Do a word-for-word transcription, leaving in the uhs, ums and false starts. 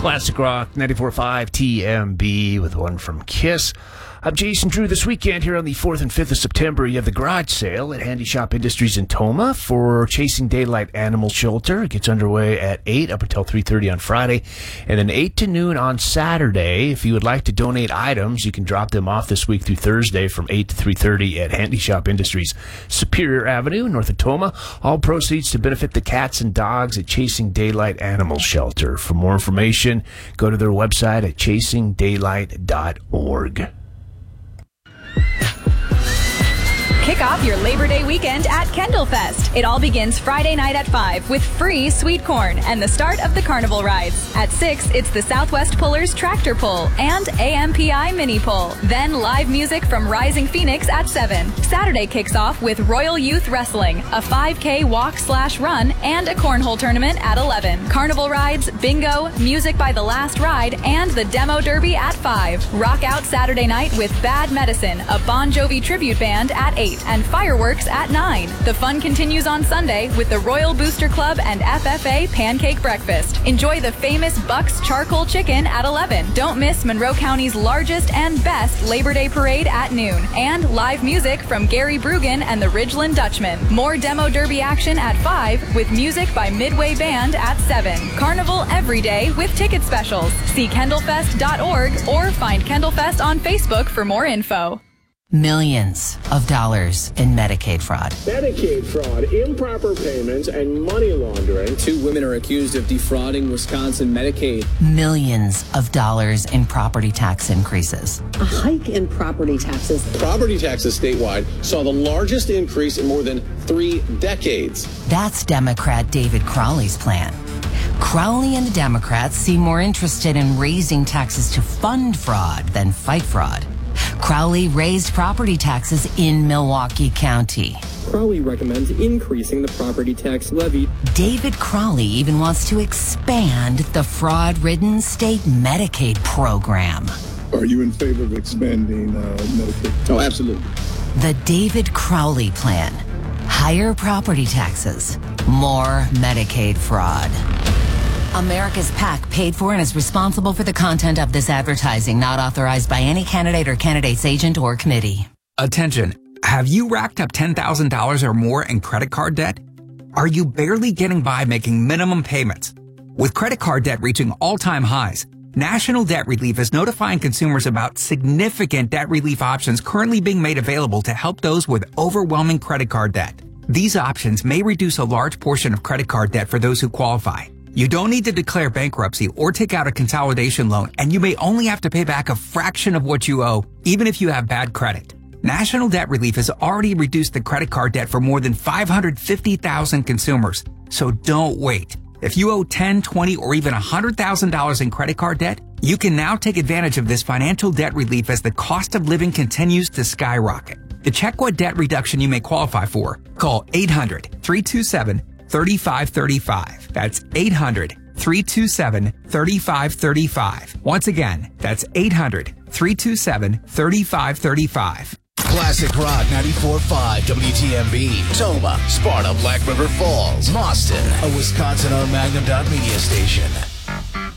Classic Rock ninety-four point five T M B with one from Kiss. I'm Jason Drew. This weekend here on the fourth and fifth of September, you have the garage sale at Handy Shop Industries in Toma for Chasing Daylight Animal Shelter. It gets underway at eight up until three thirty on Friday, and then eight to noon on Saturday. If you would like to donate items, you can drop them off this week through Thursday from eight to three thirty at Handy Shop Industries, Superior Avenue, north of Toma. All proceeds to benefit the cats and dogs at Chasing Daylight Animal Shelter. For more information, go to their website at chasing daylight dot org. Kick off your Labor Day weekend at Kendall Fest. It all begins Friday night at five with free sweet corn and the start of the carnival rides. At six, it's the Southwest Pullers Tractor Pull and A M P I Mini Pull. Then live music from Rising Phoenix at seven. Saturday kicks off with Royal Youth Wrestling, a five K walk slash run, and a cornhole tournament at eleven. Carnival rides, bingo, music by The Last Ride, and the Demo Derby at five. Rock out Saturday night with Bad Medicine, a Bon Jovi tribute band at eight. And fireworks at nine. The fun continues on Sunday with the Royal Booster Club and F F A Pancake Breakfast. Enjoy the famous Buck's Charcoal Chicken at eleven. Don't miss Monroe County's largest and best Labor Day Parade at noon. And live music from Gary Brugan and the Ridgeland Dutchman. More Demo Derby action at five with music by Midway Band at seven. Carnival every day with ticket specials. See kendall fest dot org or find KendallFest on Facebook for more info. Millions of dollars in Medicaid fraud. Medicaid fraud, improper payments, and money laundering. Two women are accused of defrauding Wisconsin Medicaid. Millions of dollars in property tax increases. A hike in property taxes. Property taxes statewide saw the largest increase in more than three decades. That's Democrat David Crowley's plan. Crowley and the Democrats seem more interested in raising taxes to fund fraud than fight fraud. Crowley raised property taxes in Milwaukee County. Crowley recommends increasing the property tax levy. David Crowley even wants to expand the fraud-ridden state Medicaid program. Are you in favor of expanding uh, Medicaid? Oh, absolutely. The David Crowley plan. Higher property taxes, more Medicaid fraud. America's PAC paid for and is responsible for the content of this advertising, not authorized by any candidate or candidate's agent or committee. Attention. Have you racked up ten thousand dollars or more in credit card debt? Are you barely getting by making minimum payments? With credit card debt reaching all-time highs, National Debt Relief is notifying consumers about significant debt relief options currently being made available to help those with overwhelming credit card debt. These options may reduce a large portion of credit card debt for those who qualify. You don't need to declare bankruptcy or take out a consolidation loan, and you may only have to pay back a fraction of what you owe, even if you have bad credit. National Debt Relief has already reduced the credit card debt for more than five hundred fifty thousand consumers, so don't wait. If you owe ten, twenty, or even one hundred thousand dollars in credit card debt, you can now take advantage of this financial debt relief as the cost of living continues to skyrocket. To check what debt reduction you may qualify for, call eight hundred, three two seven, three five three five. That's eight hundred, three two seven, three five three five. Once again, that's eight hundred, three two seven, three five three five. Classic Rock ninety-four point five W T M B, Toma, Sparta, Black River Falls, Mauston, a Wisconsin-owned Magnum Dot Media station.